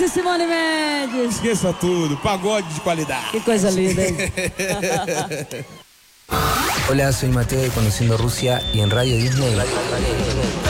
e Simone Mendes. Esqueça tudo, pagode de qualidade. Que coisa linda, hein? Hola, soy Mateo de Conociendo Rusia y en Radio Disney.